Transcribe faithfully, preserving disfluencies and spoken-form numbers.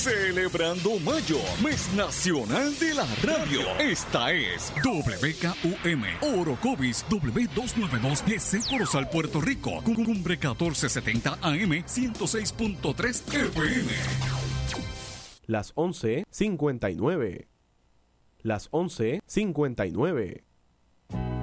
Celebrando Mayo, mes nacional de la radio. Esta es W K U M, Orocovis W doscientos noventa y dos, Yesé Corozal, Puerto Rico. Cumbre catorce setenta A M, ciento seis punto tres F M. Las once cincuenta y nueve. Las once cincuenta y nueve.